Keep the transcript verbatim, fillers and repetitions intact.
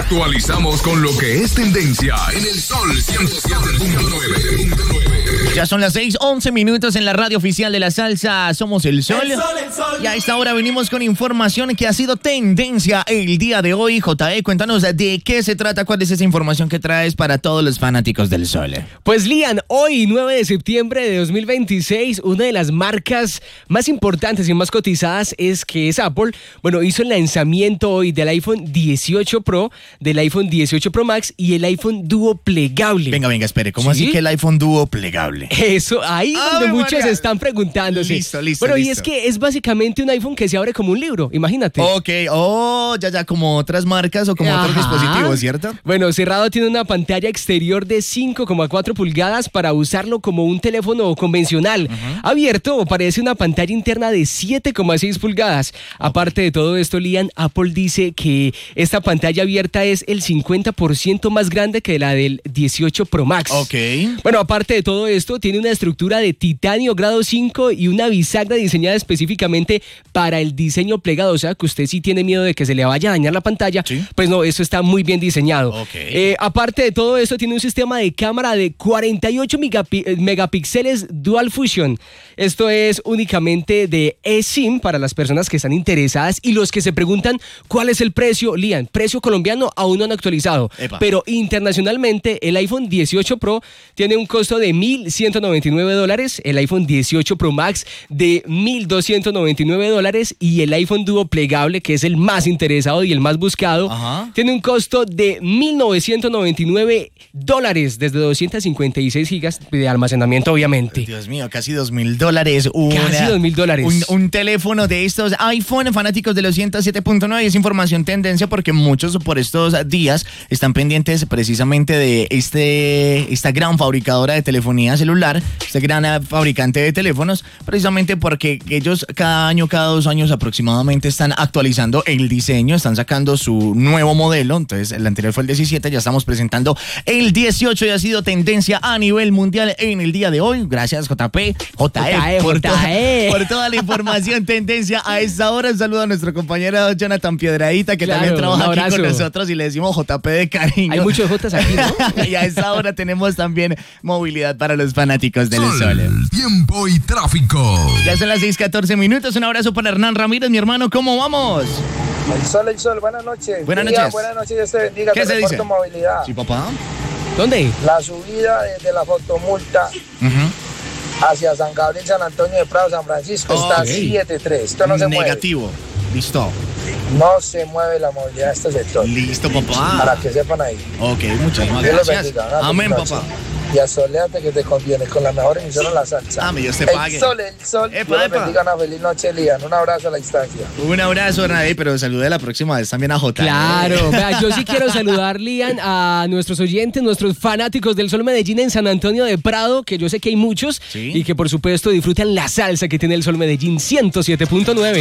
actualizamos con lo que es tendencia en el Sol ciento siete punto nueve. Ya son las seis, once minutos en la radio oficial de la salsa. Somos el Sol. El Sol, el Sol. Y a esta hora venimos con información que ha sido tendencia el día de hoy. J E, cuéntanos de qué se trata, cuál es esa información que traes para todos los fanáticos del Sol. Pues Lian, hoy nueve de septiembre de dos mil veintiséis, una de las marcas más importantes y más cotizadas es que es Apple. Bueno, hizo el lanzamiento hoy del iPhone dieciocho Pro, del iPhone dieciocho Pro Max y el iPhone Duo plegable. Venga, venga, espere, ¿cómo ¿Sí? así que el iPhone Duo plegable? Eso, ahí Ah, donde me muchos María. están preguntándose. Listo, listo, Bueno, y listo. es que es básicamente un iPhone que se abre como un libro, imagínate. Ok, oh, ya, ya, como otras marcas o como otros Ajá. dispositivos, ¿cierto? Bueno, cerrado tiene una pantalla exterior de cinco coma cuatro pulgadas para usarlo como un teléfono convencional. Uh-huh. Abierto parece una pantalla interna de siete coma seis pulgadas. Okay. Aparte de todo esto, Lian, Apple dice que esta pantalla abierta es el cincuenta por ciento más grande que la del dieciocho Pro Max. Ok. Bueno, aparte de todo esto, tiene una estructura de titanio grado cinco y una bisagra diseñada específicamente para el diseño plegado. O sea, que usted sí tiene miedo de que se le vaya a dañar la pantalla, ¿sí? Pues no, eso está muy bien diseñado. Okay. Eh, aparte de todo esto, tiene un sistema de cámara de cuarenta y ocho megapi- megapíxeles Dual Fusion. Esto es únicamente de eSIM para las personas que están interesadas y los que se preguntan cuál es el precio. Lian, precio colombiano aún no han actualizado, Epa. pero internacionalmente el iPhone dieciocho Pro tiene un costo de mil ciento noventa y nueve dólares, el iPhone dieciocho Pro Max de mil doscientos noventa y nueve dólares y el iPhone Duo plegable, que es el más interesado y el más buscado, Ajá. tiene un costo de mil novecientos noventa y nueve dólares desde doscientos cincuenta y seis gigas de almacenamiento, obviamente. Dios mío, casi dos mil dólares. Casi dos mil dólares. Un, un teléfono de estos iPhone, fanáticos de los ciento siete punto nueve, es información tendencia porque muchos por estos días están pendientes precisamente de este esta gran fabricadora de telefonía celular, este gran uh, fabricante de teléfonos, precisamente porque ellos cada año, cada dos años aproximadamente están actualizando el diseño, están sacando su nuevo modelo. Entonces el anterior fue el diecisiete, ya estamos presentando el dieciocho y ha sido tendencia a nivel mundial en el día de hoy. Gracias J P, J E, por, J E. To- por toda la información tendencia a esta hora. Un saludo a nuestro compañero Jonathan Piedradita, que Claro, también trabaja un aquí abrazo. con nosotros y le decimos J P de cariño. Hay muchos Jotas aquí, ¿no? Y a esta hora tenemos también movilidad para los fanáticos del Sol, Sol. tiempo y tráfico. Ya son las seis catorce minutos. Un abrazo para Hernán Ramírez, mi hermano. ¿Cómo vamos? El sol, el sol, buenas noches. Buenas Día, noches. Buenas noches, Dios te bendiga. ¿Qué Te se reporto dice? movilidad. Sí, papá. ¿Dónde? La subida desde la fotomulta Uh-huh. hacia San Gabriel, San Antonio de Prado, San Francisco está Ok. siete tres. Esto no se Negativo. Listo. mueve. No se mueve la movilidad de este sector. Listo, papá. Para que sepan ahí. Ok, muchísimas Dios los gracias. bendiga. Una Amén, feliz noche. papá. Y asoléate que te conviene con la mejor emisora en la salsa. Ah, mi Dios te el pague. sol, el sol. Epa, Dios los epa. bendiga. Una feliz noche, Lian. Un abrazo a la distancia. Un abrazo, Hernán, pero salude la próxima vez también a J. Claro, vea, yo sí quiero saludar, Lian, a nuestros oyentes, nuestros fanáticos del Sol Medellín en San Antonio de Prado, que yo sé que hay muchos, Sí. y que por supuesto disfrutan la salsa que tiene el Sol Medellín ciento siete punto nueve.